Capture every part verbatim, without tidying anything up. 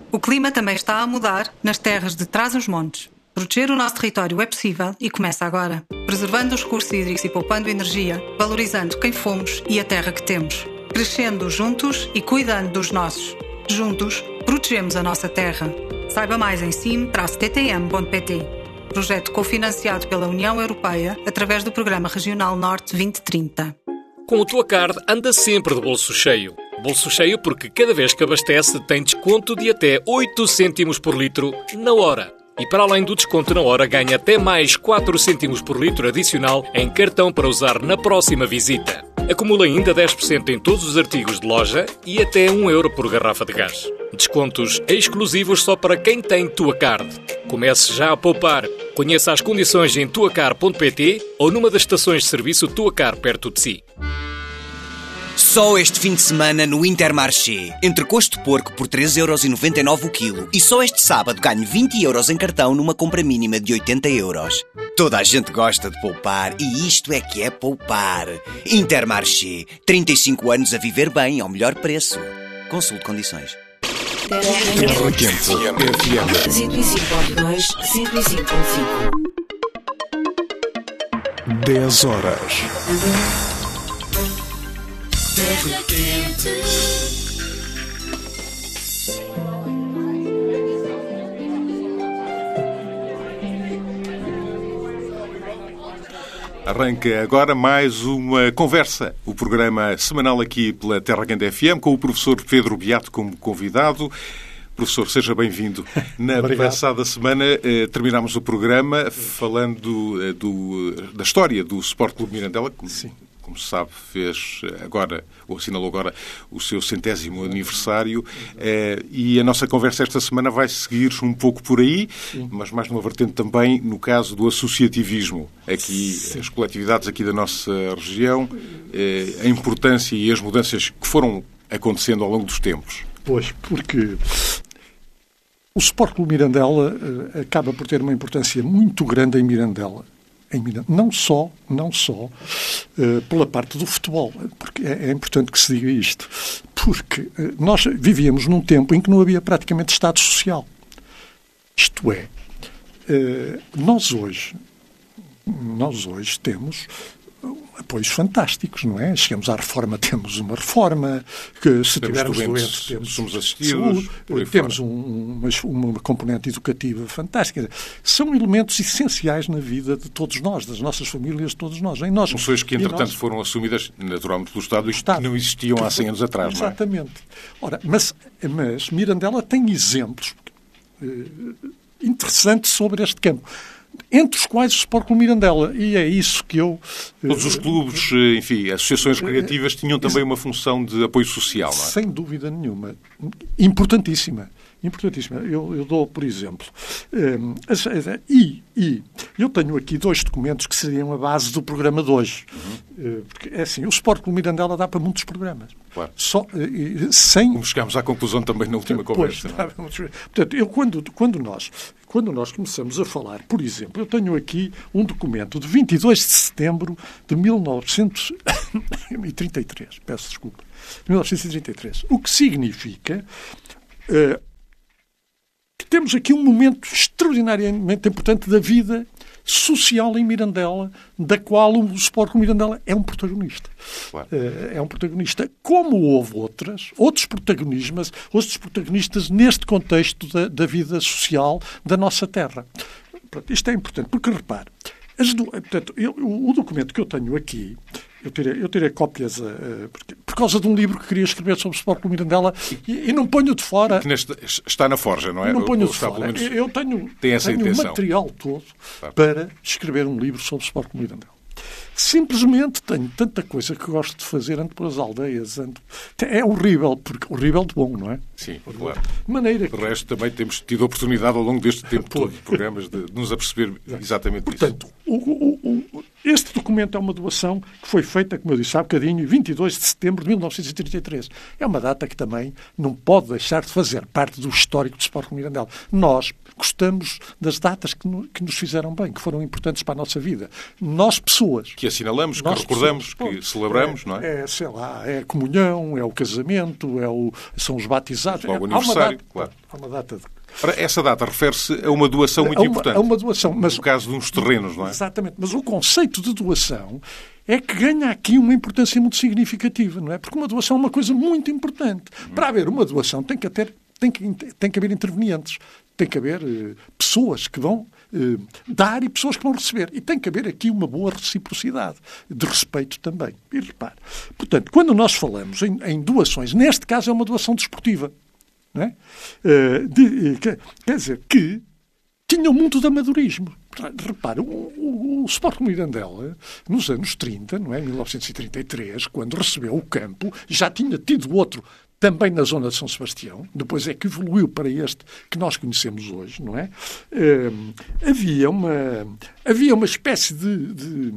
O clima também está a mudar nas terras de Trás-os-Montes. Proteger o nosso território é possível e começa agora. Preservando os recursos hídricos e poupando energia, valorizando quem fomos e a terra que temos. Crescendo juntos e cuidando dos nossos. Juntos, protegemos a nossa terra. Saiba mais em sim traço t t m ponto p t. Projeto cofinanciado pela União Europeia através do Programa Regional Norte vinte trinta. Com a tua card, anda sempre de bolso cheio. Bolso cheio porque cada vez que abastece tem desconto de até oito cêntimos por litro na hora. E para além do desconto na hora, ganha até mais quatro cêntimos por litro adicional em cartão para usar na próxima visita. Acumula ainda dez por cento em todos os artigos de loja e até um euro por garrafa de gás. Descontos exclusivos só para quem tem Tua Card. Comece já a poupar. Conheça as condições em tuacar ponto p t ou numa das estações de serviço Tua Car perto de si. Só este fim de semana no Intermarché. Entrecosto de porco por três euros e noventa e nove o quilo. E só este sábado ganho vinte euros em cartão numa compra mínima de oitenta euros. Toda a gente gosta de poupar e isto é que é poupar. Intermarché. trinta e cinco anos a viver bem ao melhor preço. Consulte condições. Terra Quente F M cento e cinco ponto dois, cento e cinco ponto cinco. dez horas. Terra Quente. Arranca agora mais uma conversa, o programa semanal aqui pela Terra Quente F M, com o professor Pedro Beato como convidado. Professor, seja bem-vindo. Na passada semana eh, terminámos o programa falando eh, do, da história do Sport Clube Mirandela, como, como se sabe, fez agora, ou assinalou agora, o seu centésimo aniversário. Eh, e a nossa conversa esta semana vai seguir um pouco por aí, Sim. mas mais numa vertente também no caso do associativismo. Aqui, Sim. as coletividades aqui da nossa região, eh, a importância e as mudanças que foram acontecendo ao longo dos tempos. Pois, porque o Sport Clube Mirandela uh, acaba por ter uma importância muito grande em Mirandela. Em Mirandela. Não só, não só uh, pela parte do futebol, porque é, é importante que se diga isto, porque uh, nós vivíamos num tempo em que não havia praticamente Estado Social. Isto é, uh, nós hoje, nós hoje temos apoios fantásticos, não é? Chegamos à reforma, temos uma reforma, que se temos tivermos doentes, doentes, temos somos assistidos, saúde, temos um, uma, uma componente educativa fantástica. São elementos essenciais na vida de todos nós, das nossas famílias, de todos nós. Em nós funções que, entretanto, nós, foram assumidas naturalmente pelo Estado e que não existiam há cem anos atrás, não é? Exatamente. Ora, mas, mas Mirandela tem exemplos eh, interessantes sobre este campo, entre os quais o Sport Clube Mirandela. E é isso que eu... Todos os clubes, enfim, associações recreativas tinham também uma função de apoio social, não é? Sem dúvida nenhuma. Importantíssima. Importantíssima. Eu, eu dou, por exemplo... Um, e, e eu tenho aqui dois documentos que seriam a base do programa de hoje. Uhum. Porque, é assim, o Sport Clube Mirandela dá para muitos programas. Claro. Só, sem... Como chegámos à conclusão também na última conversa. Pois, é? Portanto, eu, quando, quando, nós, quando nós começamos a falar, por exemplo, eu tenho aqui um documento de vinte e dois de setembro de mil novecentos e trinta e três. Peço desculpa. mil novecentos e trinta e três. O que significa... Uh, que temos aqui um momento extraordinariamente importante da vida social em Mirandela, da qual o Sport Clube Mirandela é um protagonista. Claro. É um protagonista, como houve outras, outros protagonistas, outros protagonistas neste contexto da, da vida social da nossa terra. Pronto, isto é importante, porque repare, as do, portanto, eu, o documento que eu tenho aqui, eu tirei, eu tirei cópias uh, porque, por causa de um livro que queria escrever sobre o Sport Clube Mirandela e, e não ponho de fora... Que neste, está na forja, não é? Não ponho Ou, de fora. menos, eu tenho, tem essa tenho o material todo claro. para escrever um livro sobre o Sport Clube Mirandela. Simplesmente tenho tanta coisa que gosto de fazer, ando pelas aldeias, ando... É horrível, porque horrível de bom, não é? Sim, claro. De maneira que... De resto, também temos tido a oportunidade ao longo deste tempo todo de programas de, de nos aperceber exatamente Portanto, disso. O, o, o, este documento é uma doação que foi feita, como eu disse há bocadinho, vinte e dois de setembro de mil novecentos e trinta e três. É uma data que também não pode deixar de fazer parte do histórico do Sport Clube Mirandela. Nós gostamos das datas que, no, que nos fizeram bem, que foram importantes para a nossa vida. Nós, pessoas. Que assinalamos, que nós, recordamos, pessoas, que celebramos, é, não é? É, sei lá, é a comunhão, é o casamento, é o, são os batizados. É o é, aniversário, há uma data, claro. Há uma data de... Ora, essa data refere-se a uma doação muito a uma, importante. A uma doação. Mas, no caso de uns terrenos, não é? Exatamente. Mas o conceito de doação é que ganha aqui uma importância muito significativa, não é? Porque uma doação é uma coisa muito importante. Hum. Para haver uma doação tem que, ter, tem que, tem que haver intervenientes. Tem que haver eh, pessoas que vão eh, dar e pessoas que vão receber. E tem que haver aqui uma boa reciprocidade, de respeito também. E repare, portanto, quando nós falamos em, em doações, neste caso é uma doação desportiva, não é? Uh, de, quer, quer dizer, que tinha muito de amadorismo. Repara, o, o, o Sport Clube Mirandela, nos anos trinta, não é? mil novecentos e trinta e três, quando recebeu o campo, já tinha tido outro também na zona de São Sebastião, depois é que evoluiu para este que nós conhecemos hoje, não é? Uh, havia, uma, havia uma espécie de, de,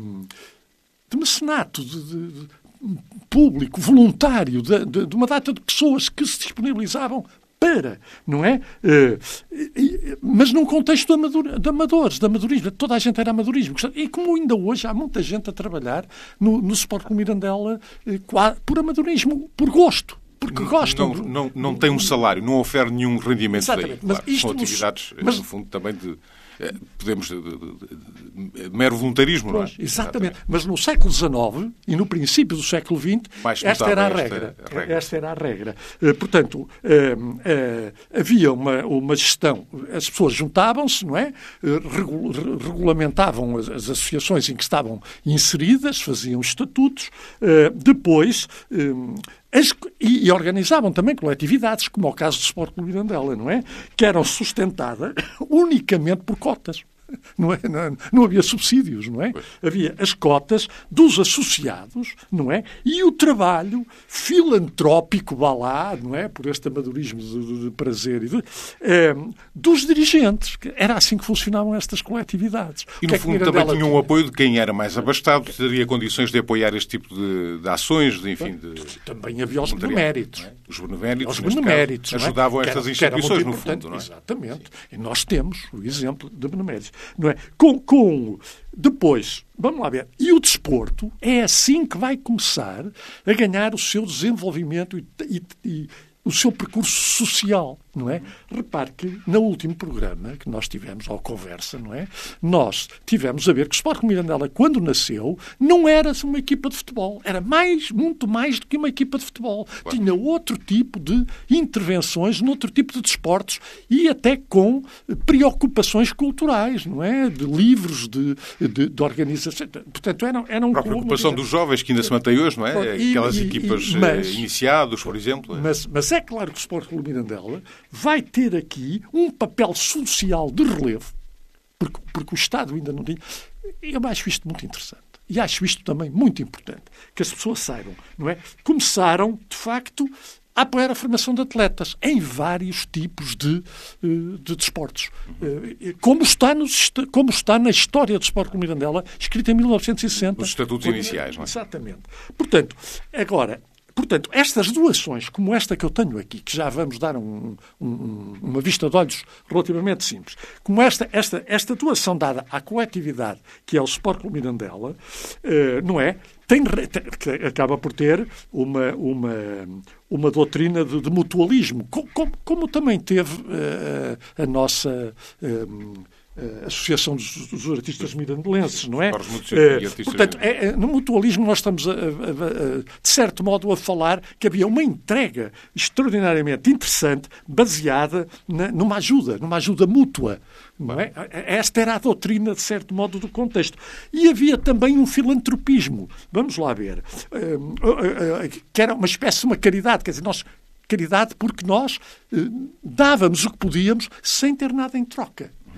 de mecenato, de, de, de público, voluntário, de, de, de uma data de pessoas que se disponibilizavam para, não é? Uh, mas num contexto de, amador, de amadores, de amadorismo. Toda a gente era amadorismo. E como ainda hoje há muita gente a trabalhar no, no Sport Clube Mirandela uh, por amadorismo, por gosto. Porque gostam. Não, não, não tem um salário, não oferece nenhum rendimento daí. Mas claro. isto São nos, atividades, mas, no fundo, também de... Podemos... De, de, de, de mero voluntarismo, pois, não é? Exatamente. Mas no século dezenove e no princípio do século vinte, mais esta era a esta regra. regra. Esta era a regra. Uh, portanto, uh, uh, havia uma, uma gestão. As pessoas juntavam-se, não é? Uh, regul regulamentavam as, as associações em que estavam inseridas, faziam estatutos. Uh, depois... Uh, As, e, e organizavam também coletividades, como é o caso do Sport Clube Mirandela, não é? Que eram sustentadas unicamente por cotas. Não, é? não, não havia subsídios, não é? Pois. Havia as cotas dos associados, não é? E o trabalho filantrópico, vá lá, não é? Por este amadorismo de, de prazer, e de, eh, dos dirigentes. Era assim que funcionavam estas coletividades. E, no que fundo, é também tinha um apoio de quem era mais abastado, teria condições de apoiar este tipo de, de ações, de, enfim... De, também havia os beneméritos. É? Os beneméritos, os beneméritos caso, ajudavam é? estas era, instituições, no fundo, não é? Exatamente. E nós temos o exemplo de beneméritos. Não é? Com, com, depois, vamos lá ver, e o desporto é assim que vai começar a ganhar o seu desenvolvimento e, e, e o seu percurso social, não é? Repare que no último programa que nós tivemos, ao Conversa, não é? Nós tivemos a ver que o Sport Clube Mirandela, quando nasceu, não era uma equipa de futebol. Era mais, muito mais do que uma equipa de futebol. Claro. Tinha outro tipo de intervenções, noutro tipo de desportos e até com preocupações culturais, não é? De livros, de, de, de organização. Portanto, era, era um... A preocupação dos jovens, que ainda se mantém hoje, não é? E, Aquelas e, equipas e, mas, iniciados, por exemplo. Mas, mas é claro que o Sport Clube Mirandela vai ter aqui um papel social de relevo, porque, porque o Estado ainda não tem... Eu acho isto muito interessante. E acho isto também muito importante, que as pessoas saibam, não é? Começaram, de facto, a apoiar a formação de atletas em vários tipos de, de desportos. Como está, nos, como está na história do Sport Clube Mirandela, escrita em mil novecentos e sessenta. Os estatutos quando... iniciais, não é? Exatamente. Portanto, agora... Portanto, estas doações, como esta que eu tenho aqui, que já vamos dar um, um, uma vista de olhos relativamente simples, como esta, esta, esta doação dada à coletividade, que é o Sport Clube Mirandela, uh, não é? Tem, que acaba por ter uma, uma, uma doutrina de, de mutualismo, como, como também teve uh, a nossa... Uh, a Associação dos, dos Artistas Mirandelenses, não é? Uh, portanto, é, é, no mutualismo nós estamos, a, a, a, de certo modo, a falar que havia uma entrega extraordinariamente interessante, baseada na, numa ajuda, numa ajuda mútua. Não é? Esta era a doutrina, de certo modo, do contexto. E havia também um filantropismo. Vamos lá ver. Uh, uh, uh, que era uma espécie de uma caridade. Quer dizer, nós... Caridade porque nós uh, dávamos o que podíamos sem ter nada em troca.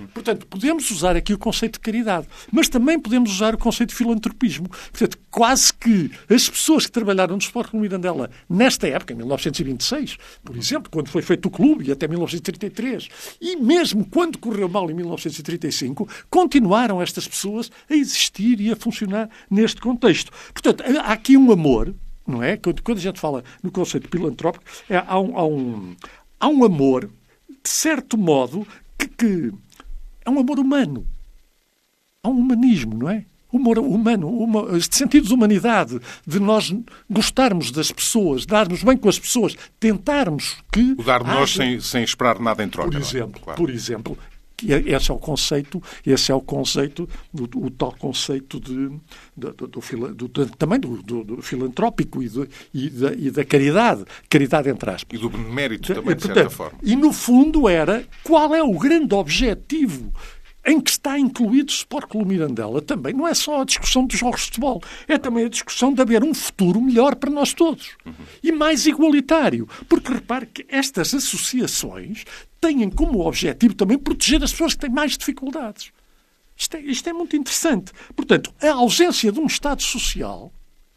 Uhum. Portanto, podemos usar aqui o conceito de caridade, mas também podemos usar o conceito de filantropismo. Portanto, quase que as pessoas que trabalharam no Sport Clube Mirandela nesta época, em mil novecentos e vinte e seis, por exemplo, quando foi feito o clube, e até mil novecentos e trinta e três, e mesmo quando correu mal em mil novecentos e trinta e cinco, continuaram estas pessoas a existir e a funcionar neste contexto. Portanto, há aqui um amor, não é? Quando, quando a gente fala no conceito filantrópico, é, há, um, há, um, há um amor, de certo modo, que, que é um amor humano. Há um humanismo, não é? Humor humano, uma, este sentido de humanidade, de nós gostarmos das pessoas, darmos bem com as pessoas, tentarmos que... O dar de nós haja... sem, sem esperar nada em troca. Por exemplo, é? Claro. por exemplo, esse é o conceito, esse é o conceito, do, o tal conceito de, do, do, do, do, do, também do, do, do filantrópico e, do, e, da, e da caridade, caridade entre aspas. E do benemérito também, de Portanto, certa forma. E no fundo era qual é o grande objetivo em que está incluído o Sport Clube Mirandela. Também não é só a discussão dos jogos de futebol, é também a discussão de haver um futuro melhor para nós todos. Uhum. E mais igualitário. Porque repare que estas associações têm como objetivo também proteger as pessoas que têm mais dificuldades. Isto é, isto é muito interessante. Portanto, a ausência de um Estado social...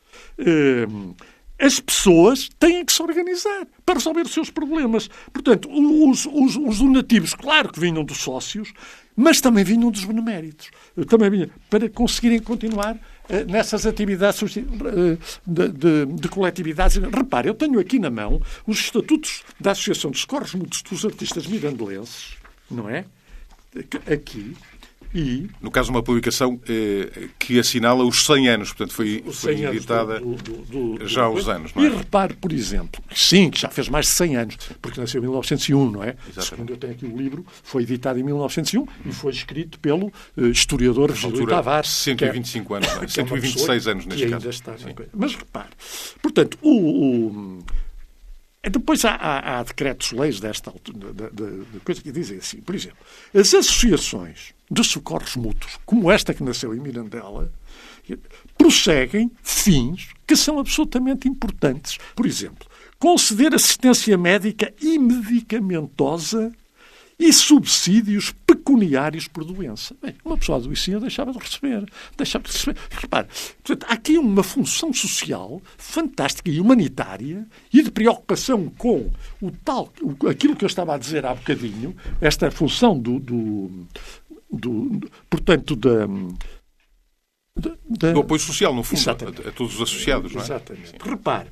Eh, as pessoas têm que se organizar para resolver os seus problemas. Portanto, os, os, os donativos, claro que vinham dos sócios, mas também vinham dos beneméritos. Também vinham para conseguirem continuar uh, nessas atividades uh, de, de, de coletividades. Repare, eu tenho aqui na mão os estatutos da Associação dos Socorros Mútuos dos Artistas Mirandelenses, não é? Aqui. E, no caso, uma publicação eh, que assinala os cem anos, portanto, foi, foi editada do, do, do, já há uns anos, não é? E repare, por exemplo, sim, que já fez mais de cem anos, porque nasceu em mil novecentos e um, não é? Exatamente. Segundo eu tenho aqui o livro, foi editado em mil novecentos e um e foi escrito pelo uh, historiador Virgílio Tavares. cento e vinte e cinco anos, não é? cento e vinte e seis anos neste caso. Está, mas repare, portanto, o... o depois há, há, há decretos-leis desta altura, de, de, de coisa que dizem assim, por exemplo, as associações de socorros mútuos, como esta que nasceu em Mirandela, prosseguem fins que são absolutamente importantes. Por exemplo, conceder assistência médica e medicamentosa e subsídios pecuniários por doença. Bem, uma pessoa adoecia deixava de receber. Deixava de receber. Repare, portanto, há aqui uma função social fantástica e humanitária e de preocupação com o tal, aquilo que eu estava a dizer há bocadinho, esta função do, do, do portanto, da... Da... do apoio social, no fundo, a, a todos os associados, não é? Exatamente. Sim. Repare,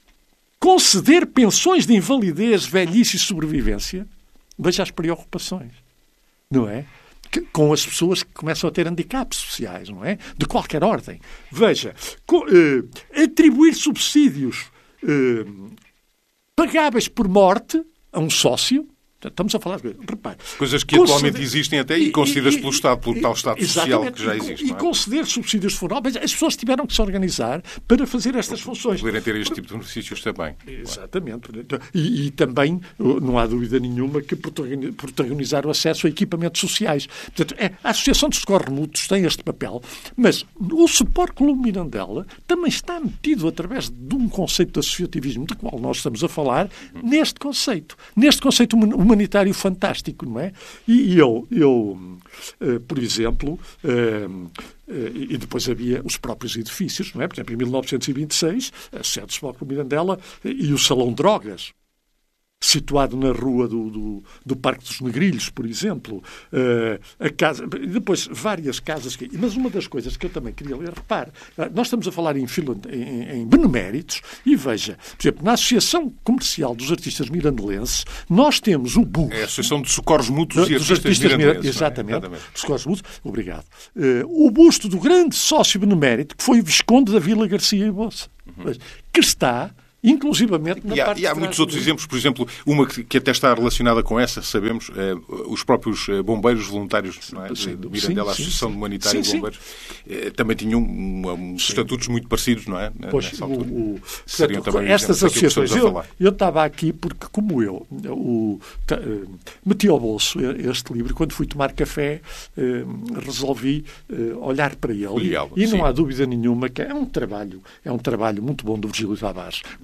conceder pensões de invalidez, velhice e sobrevivência. Veja as preocupações, não é? Que, com as pessoas que começam a ter handicaps sociais, não é? De qualquer ordem. Veja, co, eh, atribuir subsídios eh, pagáveis por morte a um sócio. Estamos a falar de... Repare, coisas que conceder... atualmente existem até e concedidas pelo Estado, pelo tal Estado social que já existe. E, não é? conceder subsídios de funeral, mas as pessoas tiveram que se organizar para fazer estas funções. Poderem ter este tipo de benefícios também. Exatamente. E, e também, não há dúvida nenhuma, que protagonizar o acesso a equipamentos sociais. Portanto, é, a Associação dos Socorros Mútuos tem este papel, mas o Sport Clube Mirandela também está metido através de um conceito de associativismo, do qual nós estamos a falar, neste conceito. Neste conceito humanitário fantástico, não é? E eu, eu uh, por exemplo, uh, uh, e depois havia os próprios edifícios, não é? Por exemplo, em mil novecentos e vinte e seis, a sede do Sport Clube Mirandela e o Salão Drogas, situado na rua do, do, do Parque dos Negrilhos, por exemplo. Uh, a casa, depois, várias casas. Que, mas uma das coisas que eu também queria ler, repare, nós estamos a falar em, em, em beneméritos e veja, por exemplo, na Associação Comercial dos Artistas Mirandelenses, nós temos o busto... É a Associação de Socorros Mútuos e Artistas, artistas Mirandelenses. Exatamente. É? Exatamente. Socorros Mútuos. Obrigado. Uh, o busto do grande sócio benemérito, que foi o Visconde da Vila Garcia e Bossa, uhum. que está... inclusivamente na e há, parte e há de muitos trás, outros exemplos, por exemplo, uma que, que até está relacionada com essa, sabemos, é, os próprios bombeiros voluntários, não é? De, de Mirandela, a Associação Humanitária de Bombeiros, é, também tinham um, um, estatutos muito parecidos, não é? Pois, nessa altura. O, o, seriam portanto, também estas associações, eu, a eu estava aqui porque, como eu, o, t, uh, meti ao bolso este livro, quando fui tomar café, uh, resolvi uh, olhar para ele, e, e não há dúvida nenhuma que é um trabalho, é um trabalho muito bom do Virgílio Tavares,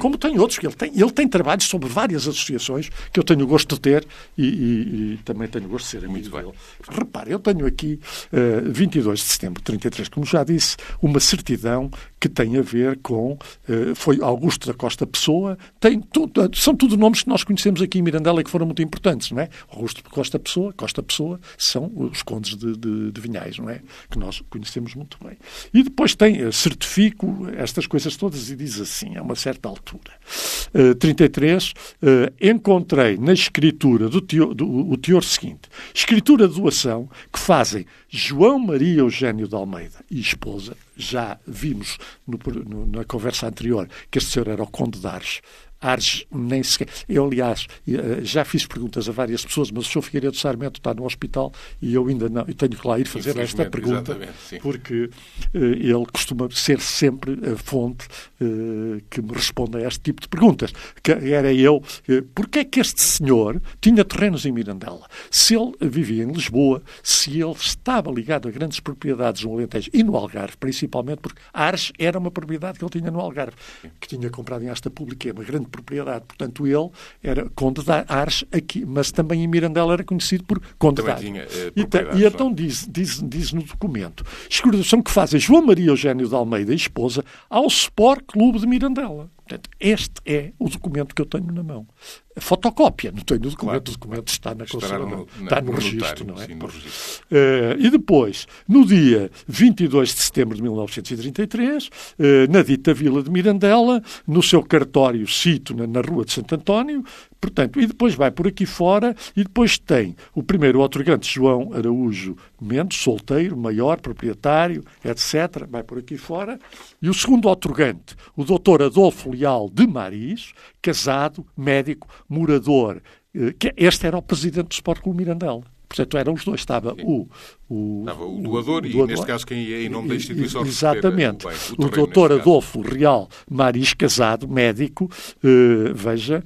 como tem outros. Ele tem, ele tem trabalhos sobre várias associações que eu tenho o gosto de ter e, e, e também tenho o gosto de ser amigo dele. Repare, eu tenho aqui uh, vinte e dois de setembro de trinta e três, como já disse, uma certidão que tem a ver com... Uh, foi Augusto da Costa Pessoa. Tem tudo, são tudo nomes que nós conhecemos aqui em Mirandela e que foram muito importantes, não é? Augusto da Costa Pessoa, Costa Pessoa, são os condes de, de, de Vinhais, não é? Que nós conhecemos muito bem. E depois tem, uh, certifico estas coisas todas e diz assim, a uma certa altura. Uh, trinta e três, uh, encontrei na escritura do teor, do, o teor seguinte. Escritura de doação que fazem João Maria Eugênio de Almeida e esposa. Já vimos no, no, na conversa anterior que este senhor era o Conde de Ares. Ares nem sequer... Eu, aliás, já fiz perguntas a várias pessoas, mas o senhor Figueiredo Sarmento está no hospital e eu ainda não... Eu tenho que lá ir fazer esta pergunta, porque uh, ele costuma ser sempre a fonte uh, que me responde a este tipo de perguntas. Que era eu... Uh, Porquê é que este senhor tinha terrenos em Mirandela? Se ele vivia em Lisboa, se ele estava ligado a grandes propriedades no Alentejo e no Algarve, principalmente porque Ares era uma propriedade que ele tinha no Algarve, que tinha comprado em Asta Pública, é uma grande propriedade. Portanto, ele era Conde de Ares aqui, mas também em Mirandela era conhecido por Conde de Ares. Tinha, eh, e, e então diz, diz, diz no documento, escrituração que fazem João Maria Eugênio de Almeida e esposa ao Sport Clube de Mirandela. Portanto, este é o documento que eu tenho na mão. A fotocópia, não tenho o documento, claro, o documento está na conservação, no, está no, no registro, não é? Sim, no registro. Uh, e depois, no dia vinte e dois de setembro de mil novecentos e trinta e três, uh, na dita Vila de Mirandela, no seu cartório, cito, na, na Rua de Santo António, portanto, e depois vai por aqui fora, e depois tem o primeiro outorgante, João Araújo Mendes, solteiro, maior, proprietário, etcétera, vai por aqui fora, e o segundo outorgante, o doutor Adolfo Leal de Maris, casado, médico, morador, que este era o presidente do Sport Clube Mirandela. Portanto, eram os dois. Estava o, o, Estava o doador o, e, doador, neste caso, quem ia em nome da instituição... Exatamente. O, bem, o, o doutor Adolfo Real Maris, casado, médico, eh, veja...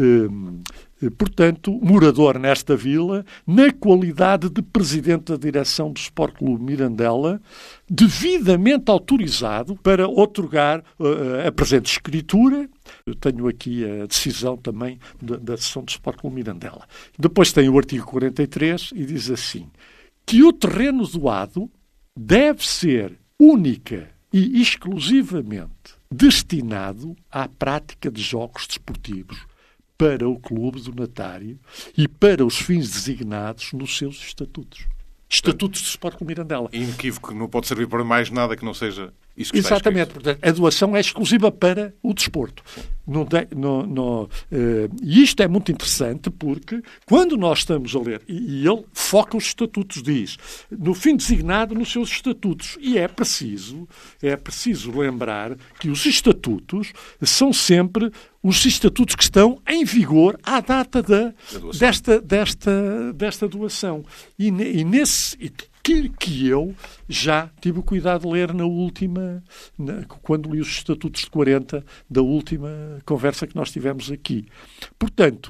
Eh, portanto, morador nesta vila, na qualidade de presidente da direção do Sport Clube Mirandela, devidamente autorizado para outorgar uh, a presente escritura. Eu tenho aqui a decisão também da, da sessão do Sport Clube Mirandela. Depois tem o artigo quarenta e três e diz assim, que o terreno doado deve ser única e exclusivamente destinado à prática de jogos desportivos para o clube donatário e para os fins designados nos seus estatutos. Estatutos do Sport Clube Mirandela. Inequívoco, não pode servir para mais nada que não seja isso que Exatamente. está Portanto, a doação é exclusiva para o desporto. Não tem, não, não, uh, e isto é muito interessante porque quando nós estamos a ler, e, e ele foca os estatutos, diz, no fim designado nos seus estatutos. E é preciso, é preciso lembrar que os estatutos são sempre os estatutos que estão em vigor à data da, desta, desta, desta doação. E, e nesse... Que, que eu já tive o cuidado de ler na última, na, quando li os estatutos de quarenta da última conversa que nós tivemos aqui. Portanto,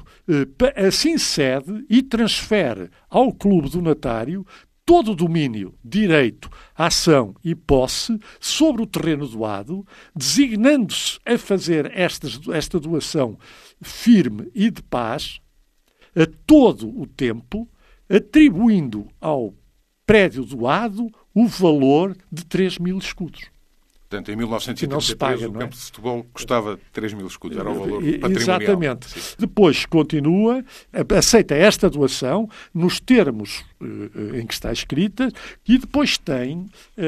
assim cede e transfere ao clube donatário todo o domínio, direito, ação e posse sobre o terreno doado, designando-se a fazer estas, esta doação firme e de paz a todo o tempo, atribuindo ao prédio doado o valor de três mil escudos. Portanto, em mil novecentos e trinta e três paga, o é? campo de futebol custava três mil escudos. Era o valor patrimonial. Exatamente. Sim. Depois continua, aceita esta doação nos termos uh, em que está escrita e depois tem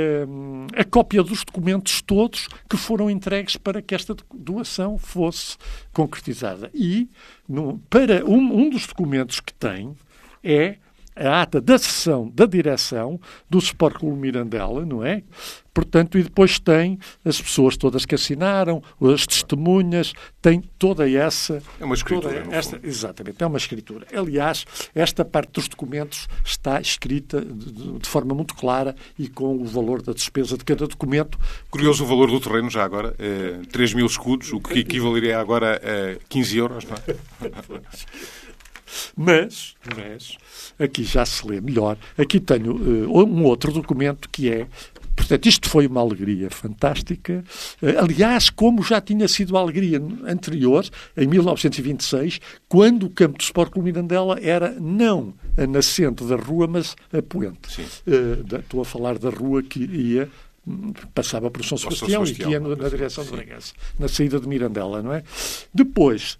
uh, a cópia dos documentos todos que foram entregues para que esta doação fosse concretizada. E no, para um, um dos documentos que tem é a ata da sessão da direção do Sport Clube Mirandela, não é? Portanto, e depois tem as pessoas todas que assinaram, as testemunhas, tem toda essa... É uma escritura, toda esta, exatamente, é uma escritura. Aliás, esta parte dos documentos está escrita de, de forma muito clara e com o valor da despesa de cada documento. Curioso o valor do terreno já agora, é, três mil escudos, o que equivaleria agora a quinze euros, não é? Mas, mas, aqui já se lê melhor. Aqui tenho uh, um outro documento que é... Portanto, isto foi uma alegria fantástica. Uh, aliás, como já tinha sido a alegria anterior, em mil novecentos e vinte e seis, quando o campo do Sport Clube Mirandela era não a nascente da rua, mas a poente. Uh, da, estou a falar da rua que ia... passava por São Sebastião, Sebastião e que ia na, na direção de Bragança, na saída de Mirandela, não é? Depois,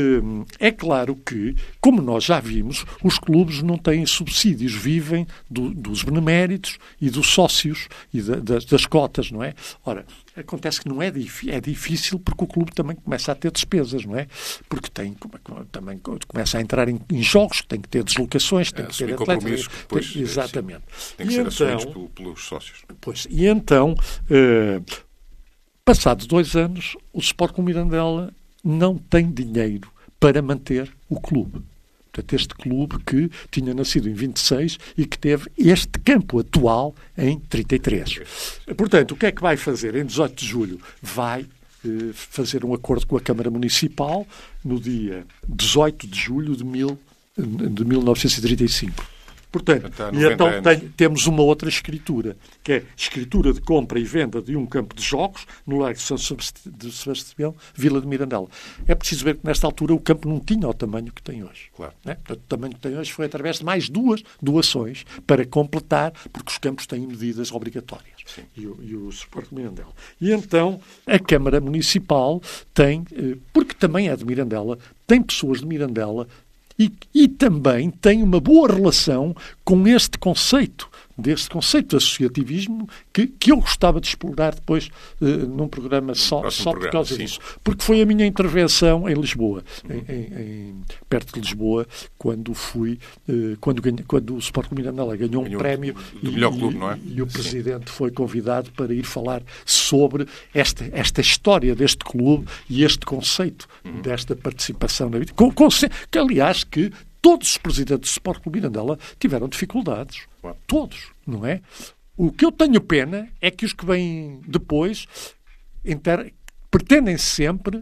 é claro que, como nós já vimos, os clubes não têm subsídios, vivem do, dos beneméritos e dos sócios e da, das, das cotas, não é? Ora, acontece que não é, é difícil porque o clube também começa a ter despesas, não é? Porque tem, também começa a entrar em, em jogos, tem que ter deslocações, tem é, que ter atletas. Depois, tem, exatamente. Sim, tem que e ser então, assumidos pelos sócios. Pois, e então, eh, passados dois anos, o Sport Clube Mirandela não tem dinheiro para manter o clube. Portanto, este clube que tinha nascido em vinte e seis e que teve este campo atual em trinta e três. Portanto, o que é que vai fazer? Em dezoito de julho vai eh, fazer um acordo com a Câmara Municipal no dia dezoito de julho de, mil, de mil novecentos e trinta e cinco. Portanto, e então tem, temos uma outra escritura, que é escritura de compra e venda de um campo de jogos no Largo de São Sebastião, Vila de Mirandela. É preciso ver que, nesta altura, o campo não tinha o tamanho que tem hoje. Claro. Né? Portanto, o tamanho que tem hoje foi através de mais duas doações para completar, porque os campos têm medidas obrigatórias. E o, e o Sport de Mirandela. E então, a Câmara Municipal tem, porque também é de Mirandela, tem pessoas de Mirandela. E, e também tem uma boa relação com este conceito, deste conceito de associativismo que, que eu gostava de explorar depois uh, num programa só, só por causa sim. disso. Porque foi a minha intervenção em Lisboa, uhum. em, em, em, perto de Lisboa, quando fui, uh, quando, ganha, quando o Sport Clube Mirandela ganhou, ganhou um prémio do e, melhor clube, não é? E, e o Presidente sim. foi convidado para ir falar sobre esta, esta história deste clube e este conceito uhum. desta participação na vida. Com, com, que, aliás, que todos os presidentes do Sport Clube Mirandela tiveram dificuldades. Claro. Todos, não é? O que eu tenho pena é que os que vêm depois inter... pretendem sempre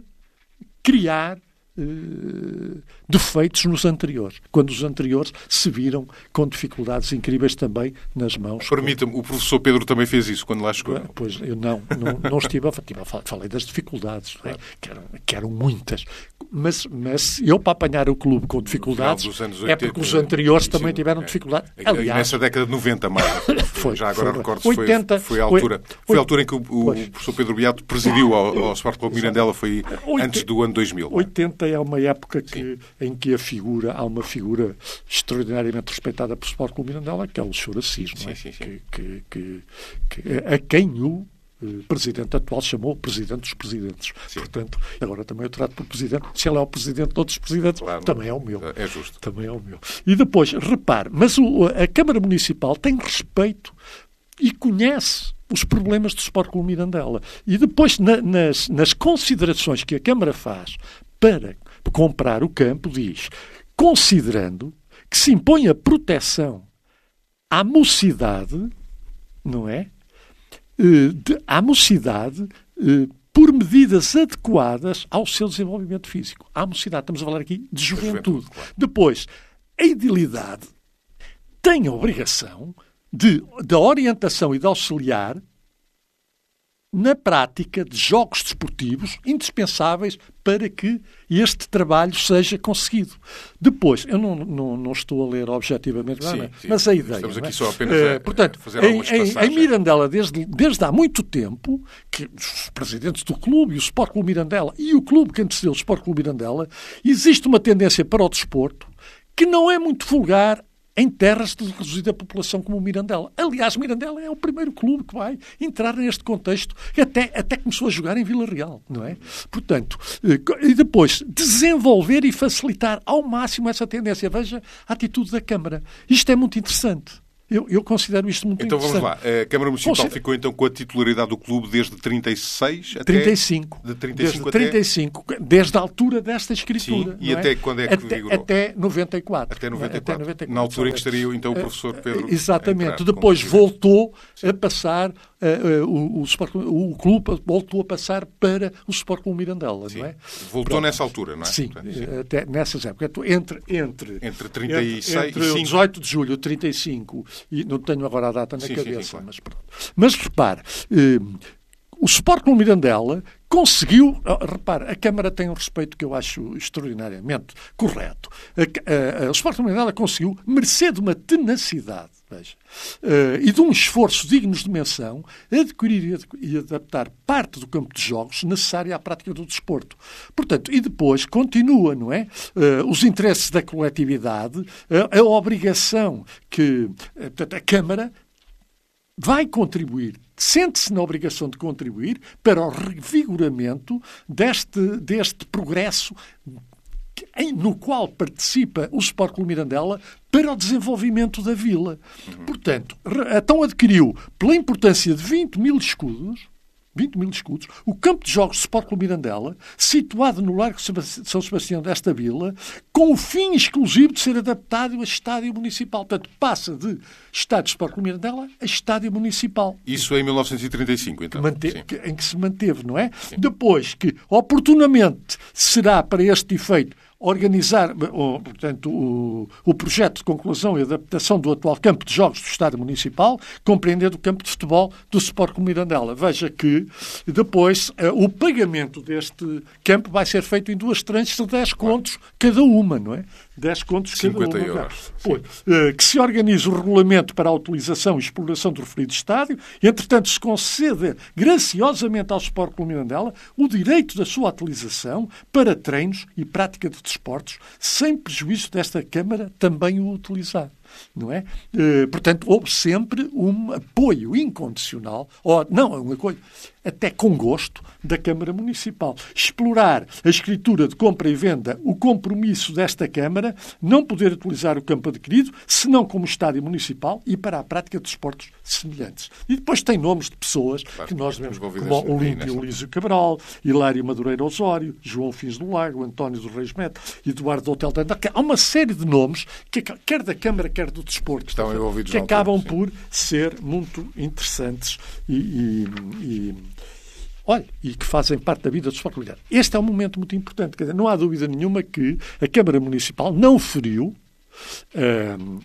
criar uh, defeitos nos anteriores, quando os anteriores se viram com dificuldades incríveis também nas mãos. Permita-me, o professor Pedro também fez isso quando lá chegou. Pois, eu não, não, não estive a falar, falei das dificuldades, não é? que, eram, que eram muitas. Mas, mas eu, para apanhar o clube com dificuldades, oitenta, é porque os anteriores sim, também tiveram é. dificuldades. Aliás, nessa década de noventa, mais. Foi, já agora foi, recordo-se, oitenta, foi, foi a altura. Foi, foi a altura em que o, o professor Pedro Beato presidiu ao, ao Sport Clube Mirandela, foi oitenta, antes do ano dois mil. oitenta é uma época que, em que a figura, há uma figura extraordinariamente respeitada pelo Sport Clube Mirandela, que é o senhor Assis, não é? Sim, sim, sim. Que, que, que, que, a quem o presidente atual chamou o presidente dos presidentes. Sim. Portanto, agora também eu trato por presidente. Se ele é o presidente de outros presidentes, claro, também é o meu. É justo. Também é o meu. E depois, repare, mas o, a Câmara Municipal tem respeito e conhece os problemas do Sport Clube Mirandela. E depois, na, nas, nas considerações que a Câmara faz para comprar o campo, diz, considerando que se impõe a proteção à mocidade, não é? De, à mocidade eh, por medidas adequadas ao seu desenvolvimento físico. À mocidade, estamos a falar aqui de juventude. juventude claro. Depois, a idilidade tem a obrigação de, da orientação e de auxiliar na prática de jogos desportivos indispensáveis para que este trabalho seja conseguido. Depois, eu não, não, não estou a ler objetivamente, sim, não, sim. mas a ideia... Estamos aqui é? só apenas a, Portanto, a fazer em, algumas passagens. Em Mirandela, desde, desde há muito tempo, que os presidentes do clube, e o Sport Clube Mirandela, e o clube que antecedeu o Sport Clube Mirandela, existe uma tendência para o desporto que não é muito vulgar em terras de reduzida população como o Mirandela. Aliás, Mirandela é o primeiro clube que vai entrar neste contexto, que até, até começou a jogar em Vila Real, não é? Portanto, e depois, desenvolver e facilitar ao máximo essa tendência. Veja a atitude da Câmara. Isto é muito interessante. eu, eu considero isto muito então, interessante. Então vamos lá. A Câmara Municipal Considero... ficou então com a titularidade do clube desde trinta e seis até... trinta e cinco. De trinta e cinco desde até... trinta e cinco, desde a altura desta escritura. Sim. E não até é? quando é que até, vigorou? Até noventa e quatro. Até noventa e quatro. Até noventa e quatro. Na altura em que estaria então o professor Pedro... Exatamente. Depois voltou a passar, uh, uh, o, o, Sport, o clube voltou a passar para o Sport Clube Mirandela, sim. não é? Voltou Pronto. Nessa altura, não é? Sim, Portanto, sim. Até nessas épocas. Entre, entre, entre trinta e seis entre, entre o dezoito de julho de trinta e cinco, e não tenho agora a data na sim, cabeça, sim, sim, claro. mas pronto. Mas repare, uh, o Sport Clube Mirandela conseguiu, uh, repare, a Câmara tem um respeito que eu acho extraordinariamente correto. A, a, a, o Sport Clube Mirandela conseguiu, mercê de uma tenacidade, veja, uh, e de um esforço digno de menção, adquirir e adaptar parte do campo de jogos necessária à prática do desporto. Portanto, e depois continua, não é? Uh, os interesses da coletividade, uh, a obrigação que uh, portanto, a Câmara vai contribuir, sente-se na obrigação de contribuir para o revigoramento deste, deste progresso no qual participa o Sport Clube Mirandela para o desenvolvimento da vila. Uhum. Portanto, então adquiriu, pela importância de vinte mil escudos, vinte mil escudos, o campo de jogos do Sport Clube Mirandela, situado no Largo São Sebastião desta vila, com o fim exclusivo de ser adaptado a estádio municipal. Portanto, passa de estádio de Sport Clube Mirandela a estádio municipal. Isso em mil novecentos e trinta e cinco, então. Mante- que, em que se manteve, não é? Sim. Depois que, oportunamente, será para este efeito organizar, portanto, o, o projeto de conclusão e adaptação do atual campo de jogos do Estádio Municipal, compreendendo o campo de futebol do Sport Clube Mirandela. Veja que depois o pagamento deste campo vai ser feito em duas tranches de dez contos cada uma, não é? dez contos cada uma. cinquenta euros. Pois, que se organize o regulamento para a utilização e exploração do referido estádio e, entretanto, se conceda graciosamente ao Sport Clube Mirandela o direito da sua utilização para treinos e prática de desportos, sem prejuízo desta Câmara também o utilizar. Não é? Portanto, houve sempre um apoio incondicional, ou não, um apoio até com gosto, da Câmara Municipal. Explorar a escritura de compra e venda, o compromisso desta Câmara, não poder utilizar o campo adquirido, senão como estádio municipal e para a prática de desportos semelhantes. E depois tem nomes de pessoas claro, que nós vemos, como Olímpio Lísio Cabral, Hilário Madureira Osório, João Fins do Lago, António dos Reis Neto, Eduardo Hotel de Andar. Há uma série de nomes, que, quer da Câmara, quer do desporto, estão envolvidos que acabam altura, por ser muito interessantes e, e, e, olha, e que fazem parte da vida do desporto familiar. Este é um momento muito importante. Quer dizer, não há dúvida nenhuma que a Câmara Municipal não feriu um,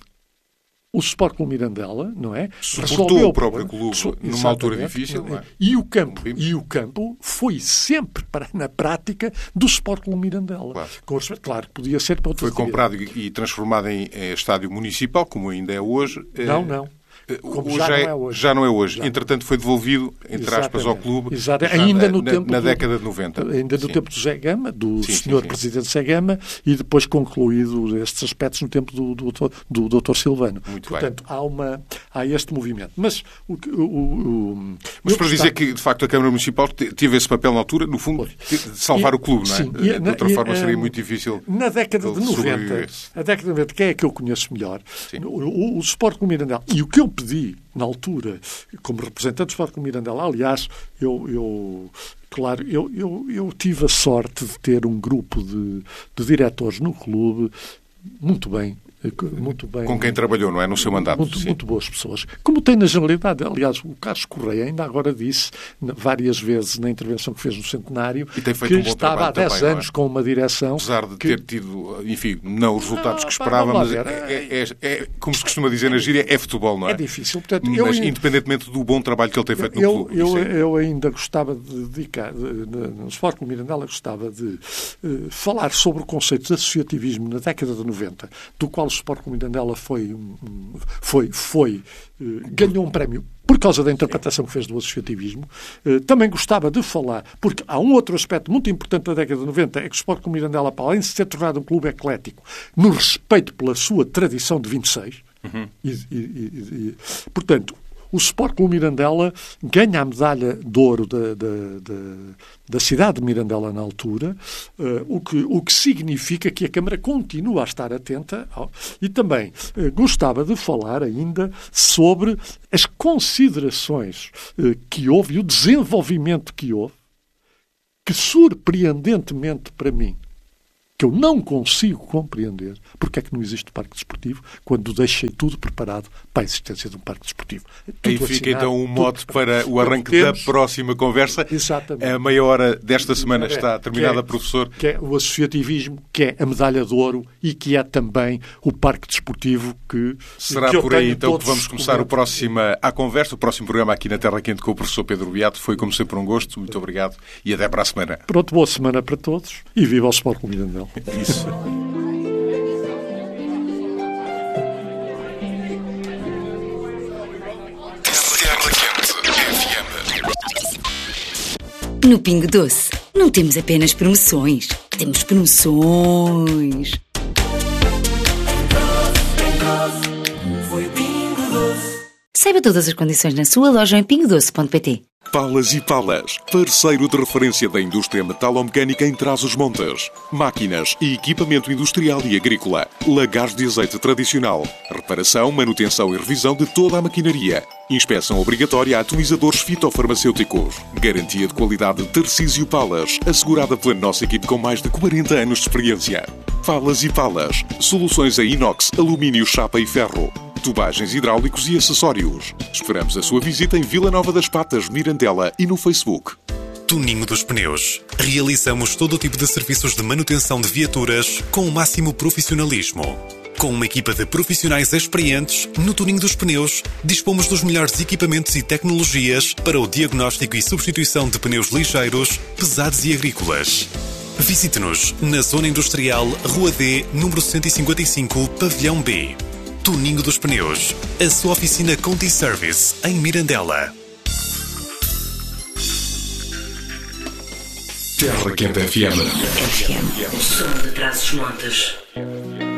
o Sport Clube Mirandela, não é? Suportou o próprio clube numa altura difícil, não é? E o campo, e o campo foi sempre para, na prática do Sport Clube Mirandela. Claro. Com, claro, podia ser para outro Foi comprado e, e transformado em, em estádio municipal, como ainda é hoje. Não, não. Hoje já, é, não é hoje. já não é hoje. Já. Entretanto, foi devolvido, entre Exatamente. aspas, ao clube ainda no na, tempo na do, década de noventa. Ainda no sim. tempo do Zé Gama, do sim, senhor sim, sim. Presidente Zé Gama, e depois concluído estes aspectos no tempo do, do, do doutor Silvano. Muito Portanto, bem. há, uma, há este movimento. Mas, o, o, o, Mas para dizer que, de facto, a Câmara Municipal teve esse papel na altura, no fundo, de salvar e, o clube, não é? Sim, de, de outra e, forma, seria um, muito difícil. Na década de noventa, a década de noventa, quem é que eu conheço melhor? O, o, o Sport Clube Mirandela. E o que eu pedi na altura, como representante do Sport Clube Mirandela, aliás, eu, eu claro, eu, eu, eu tive a sorte de ter um grupo de, de diretores no clube muito bem, muito bem. Com quem trabalhou, não é? No seu mandato. Muito, muito boas pessoas. Como tem na generalidade. Aliás, o Carlos Correia ainda agora disse várias vezes na intervenção que fez no centenário e tem feito que um bom estava há dez também, anos é? com uma direção... Apesar de que... ter tido, enfim, não os resultados não, que esperava, pá, mas é, é, é, é, como se costuma dizer na gíria, é futebol, não é? É difícil. Portanto, mas eu, independentemente do bom trabalho que ele tem feito no eu, clube. Eu, é... eu ainda gostava de dedicar, de, de, no Sport Clube Mirandela, gostava de uh, falar sobre o conceito de associativismo na década de noventa, do qual o Sport Clube Mirandela foi, um, foi, foi uh, ganhou um prémio por causa da interpretação que fez do associativismo. Uh, também gostava de falar, porque há um outro aspecto muito importante da década de noventa, é que o Sport Clube Mirandela, para além de se ter tornado um clube eclético, no respeito pela sua tradição de vinte e seis, uhum. e, e, e, e, portanto, o Sport Clube Mirandela ganha a medalha de ouro da, da, da, da cidade de Mirandela na altura, uh, o, que, o que significa que a Câmara continua a estar atenta ao, e também uh, gostava de falar ainda sobre as considerações uh, que houve e o desenvolvimento que houve, que surpreendentemente para mim, que eu não consigo compreender porque é que não existe parque desportivo quando deixei tudo preparado para a existência de um parque desportivo. Aí fica então um mote para o arranque da próxima conversa. Exatamente. A meia hora desta semana está terminada, que é, professor. Que é o associativismo, que é a medalha de ouro e que é também o parque desportivo que... Será que por aí então que vamos começar o próximo, a conversa, o próximo programa aqui na Terra Quente com o professor Pedro Beato. Foi como sempre um gosto. Muito obrigado e até para a semana. Pronto, boa semana para todos e viva o Sport Clube Mirandela. Isso. No Pingo Doce, não temos apenas promoções, temos promoções. Saiba todas as condições na sua loja em pingo doce ponto pt. Palas e Palas, parceiro de referência da indústria metalomecânica em Trás-os-Montes. Máquinas e equipamento industrial e agrícola. Lagares de azeite tradicional. Reparação, manutenção e revisão de toda a maquinaria. Inspeção obrigatória a atomizadores fitofarmacêuticos. Garantia de qualidade Tarcísio Palas, assegurada pela nossa equipe com mais de quarenta anos de experiência. Palas e Palas, soluções em inox, alumínio, chapa e ferro. Tubagens hidráulicos e acessórios. Esperamos a sua visita em Vila Nova das Patas, Mirandela e no Facebook. Tuninho dos Pneus. Realizamos todo o tipo de serviços de manutenção de viaturas com o máximo profissionalismo. Com uma equipa de profissionais experientes, no Tuninho dos Pneus, dispomos dos melhores equipamentos e tecnologias para o diagnóstico e substituição de pneus ligeiros, pesados e agrícolas. Visite-nos na Zona Industrial, Rua D, número cento e cinquenta e cinco, Pavilhão B. Tuninho dos Pneus, a sua oficina Conti Service, em Mirandela. Terra Quente F M. F M, o som de Trás-os-Montes.